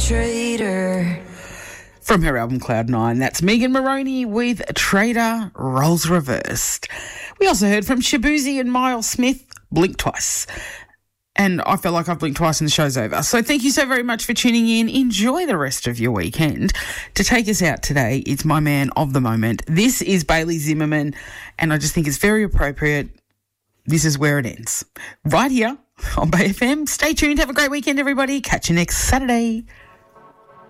Traitor. From her album Cloud 9, that's Megan Moroney with Trader, Roles Reversed. We also heard from Shabuzi and Miles Smith, Blink Twice. And I feel like I've blinked twice and the show's over. So thank you so very much for tuning in. Enjoy the rest of your weekend. To take us out today, it's my man of the moment. This is Bailey Zimmerman, and I just think it's very appropriate. This is where it ends. Right here on Bay FM. Stay tuned. Have a great weekend, everybody. Catch you next Saturday.